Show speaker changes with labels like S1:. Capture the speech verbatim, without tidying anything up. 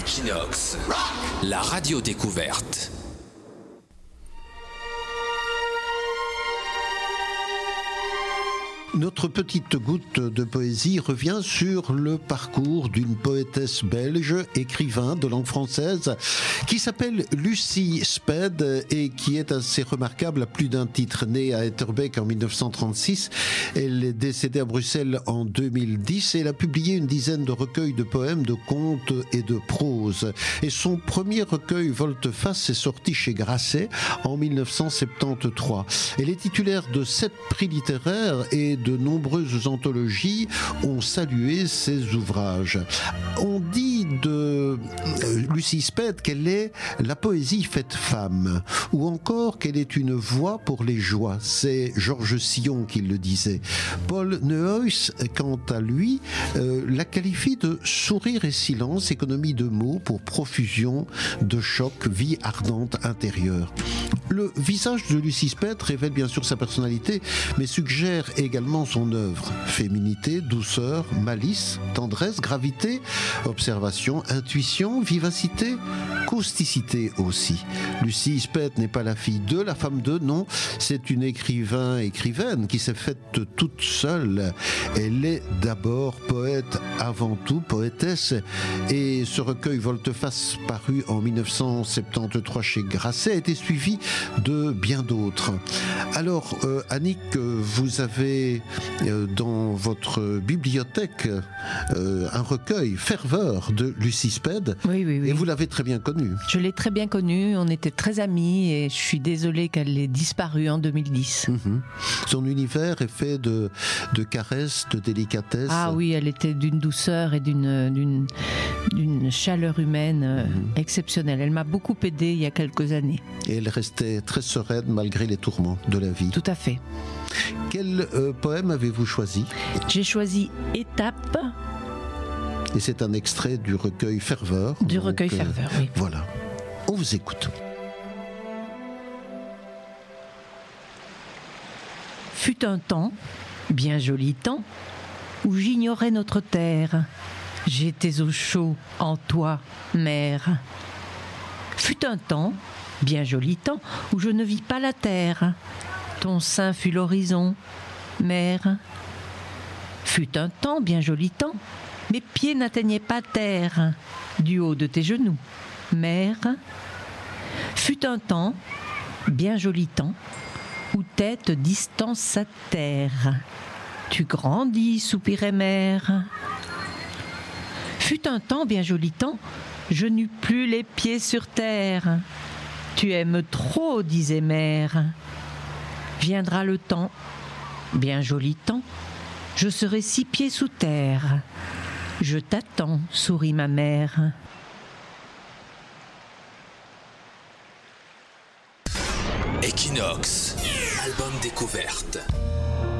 S1: Equinox, la radio découverte.
S2: Notre petite goutte de poésie revient sur le parcours d'une poétesse belge, écrivain de langue française, qui s'appelle Lucie Spede et qui est assez remarquable à plus d'un titre. Née à Etterbeek en dix-neuf cent trente-six, elle est décédée à Bruxelles en deux mille dix et elle a publié une dizaine de recueils de poèmes, de contes et de prose. Et son premier recueil, Volte-face, est sorti chez Grasset en dix-neuf cent soixante-treize. Elle est titulaire de sept prix littéraires et de nombreuses anthologies ont salué ses ouvrages. On dit de Lucie Spede qu'elle est la poésie faite femme, ou encore qu'elle est une voix pour les joies. C'est Georges Sillon qui le disait. Paul Neuhaus, quant à lui, euh, la qualifie de sourire et silence, économie de mots pour profusion de choc, vie ardente intérieure. Le visage de Lucie Spede révèle bien sûr sa personnalité, mais suggère également son œuvre. Féminité, douceur, malice, tendresse, gravité, observation, intuition, vivacité, causticité aussi. Lucie Spede n'est pas la fille de, la femme de, non, c'est une écrivain, écrivaine qui s'est faite toute seule. Elle est d'abord poète avant tout, poétesse, et ce recueil Volte-face, paru en dix-neuf cent soixante-treize chez Grasset, a été suivi de bien d'autres. Alors, euh, Annick, vous avez euh, dans votre bibliothèque euh, un recueil, Ferveur, de Lucie Spede.
S3: Oui, oui, oui.
S2: Et vous l'avez très bien connue.
S3: Je l'ai très bien connue, on était très amis et je suis désolée qu'elle ait disparu en deux mille dix.
S2: Mmh. Son univers est fait de, de caresses, de délicatesse.
S3: Ah oui, elle était d'une douceur et d'une, d'une, d'une chaleur humaine euh, mmh. exceptionnelle. Elle m'a beaucoup aidée il y a quelques années.
S2: Et elle restait très sereine malgré les tourments de la vie.
S3: Tout à fait.
S2: Quel euh, poème avez-vous choisi ?
S3: J'ai choisi Étape.
S2: Et c'est un extrait du recueil Ferveur.
S3: Du
S2: donc,
S3: recueil Ferveur,
S2: euh,
S3: oui.
S2: Voilà. On vous écoute.
S3: Fut un temps, bien joli temps, où j'ignorais notre terre. J'étais au chaud en toi, mère. Fut un temps, bien joli temps, où je ne vis pas la terre. Ton sein fut l'horizon, mère. Fut un temps, bien joli temps, mes pieds n'atteignaient pas terre, du haut de tes genoux, mère. Fut un temps, bien joli temps, où tête distance à terre. Tu grandis, soupirait mère. Fut un temps, bien joli temps, je n'eus plus les pieds sur terre. Tu aimes trop, disait mère. Viendra le temps, bien joli temps, je serai six pieds sous terre. Je t'attends, sourit ma mère.
S1: Equinox, album découverte.